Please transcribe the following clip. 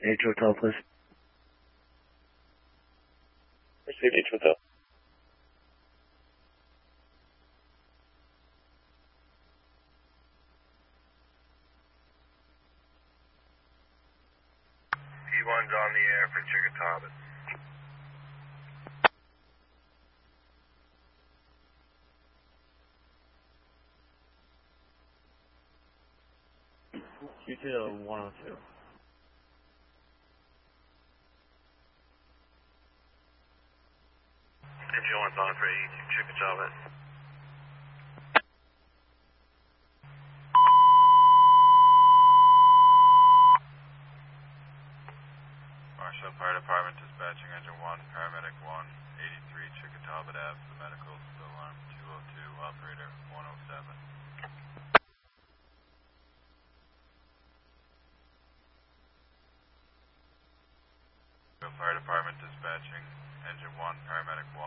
H Hotel, please. Proceed H Hotel. P1's on the air for Chickatawbit. Q2 102. Engine 1's on for 82 Chickatawbit. Marshall Fire Department dispatching engine 1, paramedic 1, 83 Chickatawbit Ave, the medical, still alarm 202, operator 107. Fire Department dispatching engine 1, paramedic